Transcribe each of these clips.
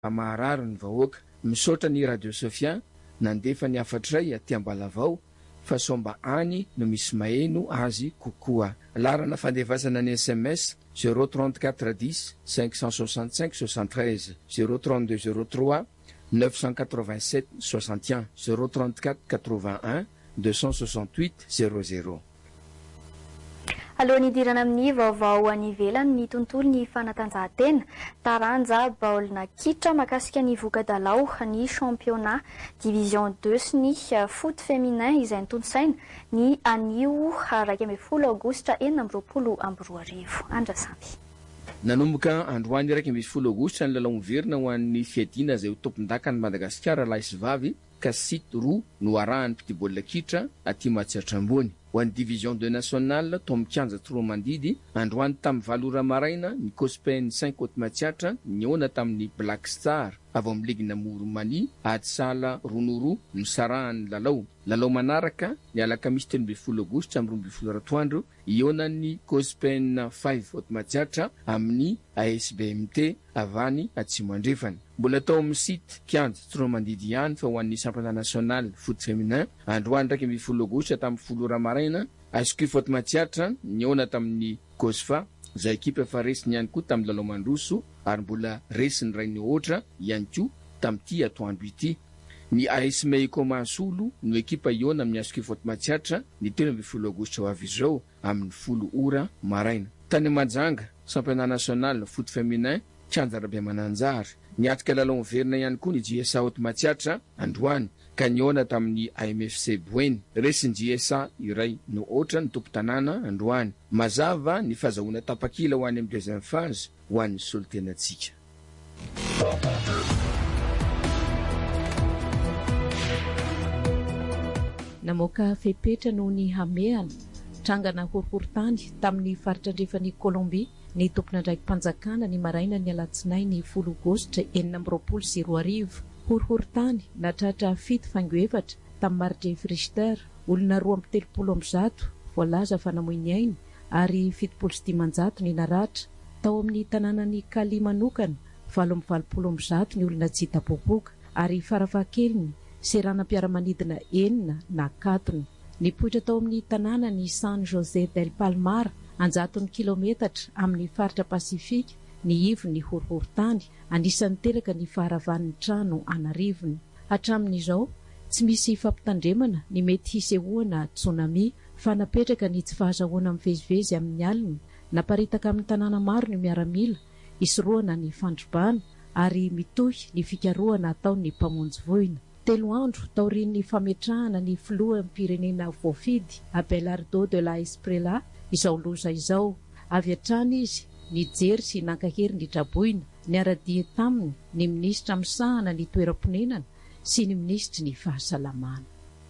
Maharary ny vahoaka misaotra ny Radio Sofia nandefa ny afatray aty Ambalavao fa somba any no misy maheno azy kokoa. Larana fandevasana ny SMS 034 10 565 73 032 03 987 61 034 81 268 00. Alohan'ny idirana amin'ny vaovao any ivelany ny tontolo ny fanatanjahantena taranja baolina kitra makasika ny voka-dalao ny championnat division 2 sy ny foot féminin izay nitondsaina ny anio 12 aogositra 2024 Andrasamby. Nanomboka androany 12 aogositra ny lalao miverina ho an'ny fiadina izay ho tompon-daka ny Madagasikara lahy sy vavy ka site roa no arahan'ny mpity baolina kitra aty Matsiatrambony. Ho an'ny division 2 nationale Tomkianja Toromandidy androany tamin'ny 7 ora maraina ny Cospen 5 Haute Matsiatra niona tamin'ny Black Star avy amin'ny ligina Moromani Atsala Ronoro no sarahan'ny lalao manaraka ny alakamisy 12 aogositra amin'ny 12 ratoandro ionan'ny Cospen 5 Haute Matsiatra amin'ny ASBMT avany Atsimo Andrefana. Mbola tao amin'ny site Kianja Toromandidy ihany fa ho an'ny championnat national foot féminin androany 12 aogositra tamin'ny 10 ora maraina ASQ Haute Matsiatra niona tamin'ny Cosfa izay ekipa efa resiny ihany koa tamin'ny lalao mandroso ary mbola resiny ray ny ohatra ihany koa tamin'ity atoandro ity. Ny AS Meiko Mansolo no ekipa iona amin'ny ASQ Haute Matsiatra ny 13 aogositra ho avy izao amin'ny 10 ora maraina. Tany Majanga championnat national foot féminin Kianja Rabemananjary niatrika lalao miverina ihany koa ny JSA Haute Matsiatra androany ka niona tamin'ny AMFC Boeny resiny JSA iray no oatra ny tompo-tanàna androany. Mazava ny fahazahoana tapakila ho any amin'ny deuxième phase ho an'ny solotenatsika. Namoaka fepetra noho ny hameana trangana horohorontany tamin'ny faritra andrefan'ny Colombie ny tompon'andraiki-panjakana ny maraina ny alatsinainy 10 aogositra 2024 horohorontany natratra 7.7 tamin'ny Marge Frister olona 2.30 voalaza fa namoiny ainy ary 7.6 ny naratra tao amin'ny tanànany Kali manokana 7.20 ny olona tsy hita popoka ary farafahakeliny seranam-piaramanidina 4 nakatony. Nipoitra tao amin'ny tanànany San José del Palmar 100 kilometatra amin'ny faritra Pasifika ny ivony horohorontany anisan'ny teraka ny faharavan'ny trano anarivony. Hatramin'izao tsy misy fampitandremana ny mety hisehoana tsunami fa napetraka ny tsy fahazahoana mivezivezy amin'ny alina naparitaka amin'ny tanàna maro ny miaramila isoroana ny fandrobana ary mitohy ny fikarohana ataon'ny mpamonjy voina. 3 andro taorian'ny fametrahana ny filohan'ny pirenena voafidy Abelardo de la Esprella izao loza izao avy hatrany izy nijery sy nankahery ny traboina niara-dia taminy ny minisitra misahana ny toeram-ponenana sy ny minisitry ny fahasalamana.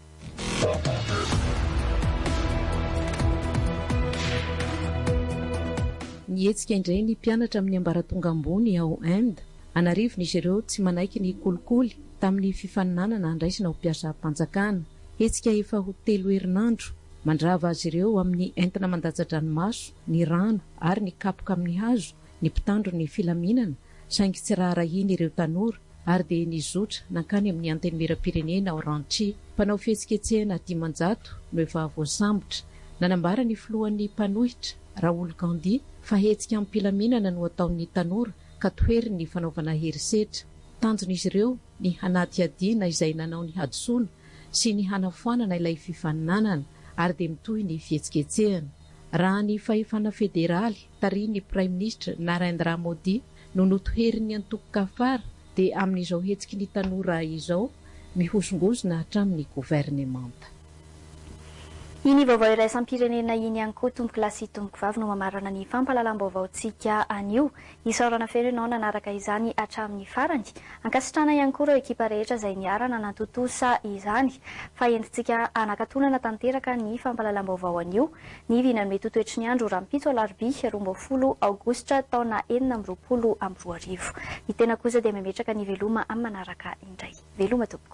Nietsika indray ny mpianatra amin'ny ambaratonga ambony ao Inde anarivon'izy ireo tsy manaiky ny kolikoly tamin'ny fifaninanana andraisina ho mpiasa panjakana. Hetsika efa ho 3 herinandro mandrava azy ireo amin'ny entina mandatsa-dranomaso, ny rano ary ny kapoka amin'ny hazo, ny mpitandro ny filaminana saingy tsy raha rahiny ireo tanora ary dia nizotra nankany amin'ny antenimieram-pirenena Oranchi. Mpanao fihetsiketsehana 10 no efa voasambotra. Nanambara ny filohan'ny mpanohitra Raoul Gandhi fa hetsika amin'ny mpilaminana no ataon'ny tanora ka tohery ny fanaovana herisetra. Tanjon'izy ireo ny hanaty adiana izay nanao ny hadisoana sy ny hanafoanana ilay fifaninanana ary dia mitohy ny fihetsiketsehana. Raha ny fahefana federaly tarihin'ny Prime Ministre Narendra Modi no notoheriny antoko-kafara dia amin'izao hetsiky ny tanora izao mihosongozona hatramin'ny gouvernemanta. Iny vaovao iraisam-pirenena iny ihany koa tomboky lahy sy tomboky vavy no mamarana ny fampahalalam-baovaontsika anio. Isaorana feno ianao nanaraka izany hatramin'ny farany. Ankasitrana ihany koa ireo ekipa rehetra izay niarana nantontosa izany. Fa entintsika anakatonana tanteraka ny fampahalalam-baovao anio. Ny vinany mety toetry ny andro rampitso alarobia 20 aogositra taona 2024. Ny tena kosa dia memetraka ny veloma amin'ny manaraka indray. Veloma tompoko.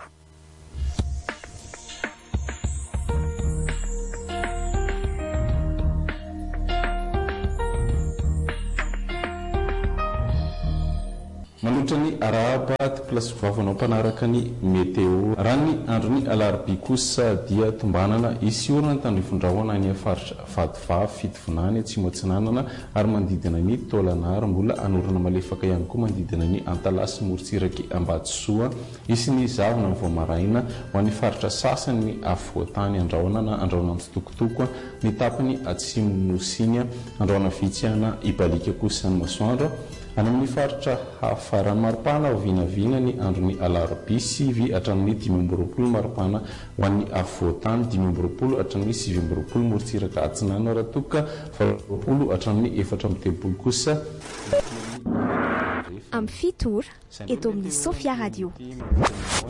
manotra ny arahabaty plasy vavanao mpanaraka ny meteo raha ny androny alarobia kosa dia tombanana isy orana ny tandrifondrahoana ny afaritra vadivavy fitovonany atsimotsinanana ary mandidina ny tolanary mbola anorana malefaka ihany koa mandidina ny antalasy morotsiraky ambatsoa isy ny zavona voamaraina ho an'ny faritra sasany ny afoatany andrahoana na andrahoana mitsitokotoko ny tapany atsimonosiny andrahoana vitsihana ibalika kosa ny masoandro any amin'ny faritra hafarany maripana ho vinavina ny androny alarobia 9 hatramin'ny 20 maripana ho an'ny afoatany 20 hatramin'ny 7 morotsiraka atsinana raha toka 20 hatramin'ny 4 kosa amin'ny fito ora eto amin'ny Sofia Radio.